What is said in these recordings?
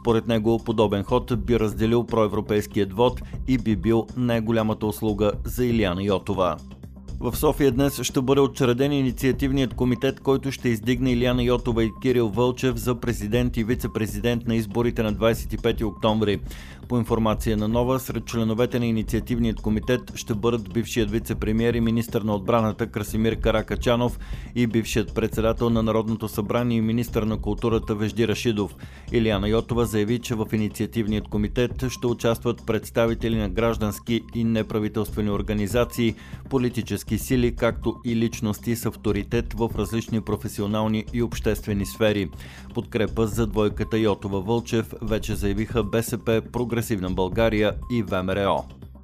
Според него подобен ход би разделил проевропейският вод и би бил най-голямата услуга за Илияна Йотова. В София днес ще бъде учреден инициативният комитет, който ще издигне Илияна Йотова и Кирил Вълчев за президент и вице-президент на изборите на 25 октомври. По информация на Нова, сред членовете на инициативният комитет ще бъдат бившият вице-премиер и министър на отбраната Красимир Каракачанов и бившият председател на Народното събрание и министър на културата Вежди Рашидов. Илияна Йотова заяви, че в инициативният комитет ще участват представители на граждански и неправителствени организации, политически сили, както и личности с авторитет в различни професионални и обществени сфери. Подкрепа за двойката Йотова-Вълчев вече заявиха БСП, Прогресивна България и ВМРО.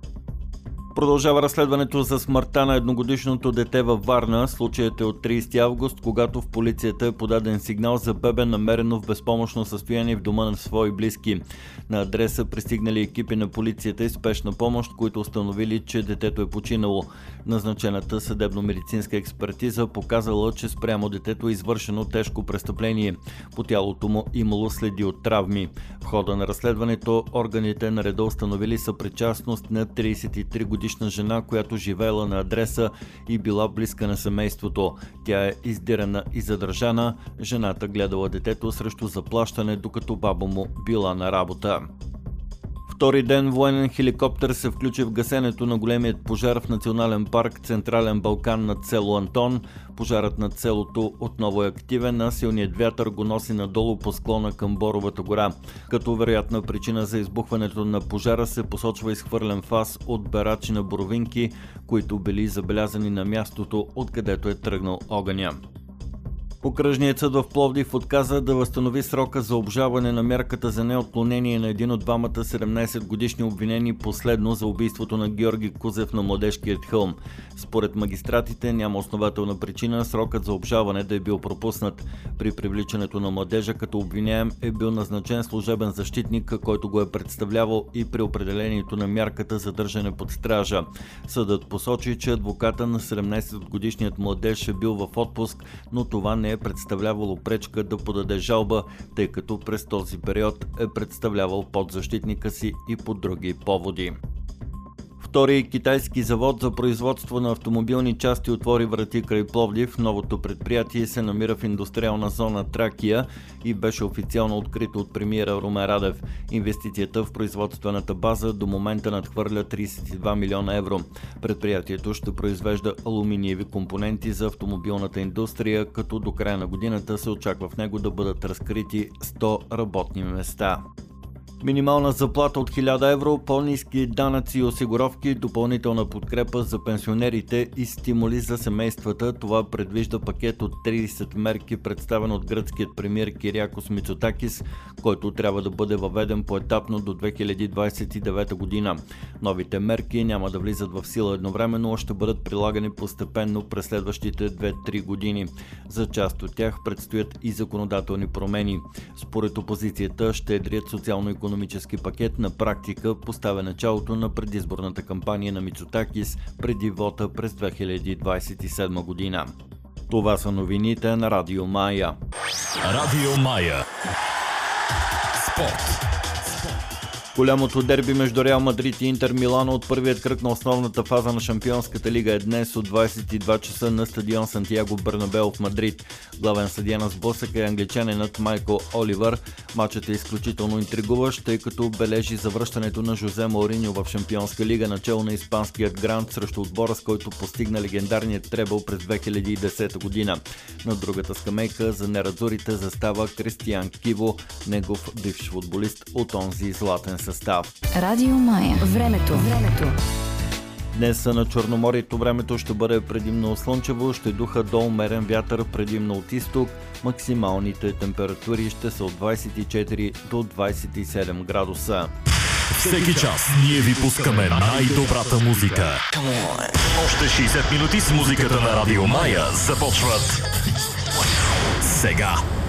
Продължава разследването за смъртта на едногодишното дете във Варна. Случаят е от 30 август, когато в полицията е подаден сигнал за бебе, намерено в безпомощно състояние в дома на свои близки. На адреса пристигнали екипи на полицията и спешна помощ, които установили, че детето е починало. Назначената съдебно-медицинска експертиза показала, че спрямо детето е извършено тежко престъпление. По тялото му имало следи от травми. В хода на разследването органите на реда установили съпричастност на 33-годишна жена, която живеела на адреса и била близка на семейството. Тя е издирана и задържана. Жената гледала детето срещу заплащане, докато баба му била на работа. Втори ден военен хеликоптер се включи в гасенето на големият пожар в национален парк Централен Балкан над село Антон. Пожарът над селото отново е активен, а силният вятър го носи надолу по склона към Боровата гора. Като вероятна причина за избухването на пожара се посочва изхвърлен фас от берачи на боровинки, които били забелязани на мястото, откъдето е тръгнал огъня. Окръжният съд в Пловдив отказа да възстанови срока за обжалване на мярката за неотклонение на един от двамата 17-годишни обвинени последно за убийството на Георги Кузев на Младежкият хълм. Според магистратите няма основателна причина срокът за обжалване да е бил пропуснат. При привличането на младежа като обвиняем е бил назначен служебен защитник, който го е представлявал и при определението на мярката за държане под стража. Съдът посочи, че адвоката на 17-годишният младеж е бил в отпуск, но това не е представлявало пречка да подаде жалба, тъй като през този период е представлявал подзащитника си и по други поводи. Втори китайски завод за производство на автомобилни части отвори врати край Пловдив. Новото предприятие се намира в индустриална зона Тракия и беше официално открито от премиера Румен Радев. Инвестицията в производствената база до момента надхвърля 32 милиона евро. Предприятието ще произвежда алуминиеви компоненти за автомобилната индустрия, като до края на годината се очаква в него да бъдат разкрити 100 работни места. Минимална заплата от 1000 евро, по-ниски данъци и осигуровки, допълнителна подкрепа за пенсионерите и стимули за семействата. Това предвижда пакет от 30 мерки, представен от гръцкият премиер Кириакос Мицотакис, който трябва да бъде въведен поетапно до 2029 година. Новите мерки няма да влизат в сила едновременно, а ще бъдат прилагани постепенно през следващите 2-3 години. За част от тях предстоят и законодателни промени. Според опозицията, щедрият социално-икономически пакет на практика поставя началото на предизборната кампания на Мицотакис преди вота през 2027 година. Това са новините на Радио Мая. Радио Мая. Спорт. Голямото дерби между Реал Мадрид и Интер Милано от първият кръг на основната фаза на Шампионската лига е днес от 22 часа на стадион Сантьяго Бернабеу в Мадрид. Главен съдия на сблъсъка е англичанинът Майкъл Оливър. Матчът е изключително интригуващ, тъй като бележи завръщането на Жозе Мауриньо в Шампионска лига, начало на испанският грант срещу отбора, с който постигна легендарният требъл през 2010 година. На другата скамейка за нерадзорите застава Кристиан Киво, негов бивш футболист от онзи златен състав. Радио Мая. Времето. Днес на Черноморието времето ще бъде предимно слънчево, ще духа до умерен вятър предимно от изток. Максималните температури ще са от 24 до 27 градуса. Всеки час ние ви пускаме най-добрата музика. Още 60 минути с музиката на Радио Мая започват сега.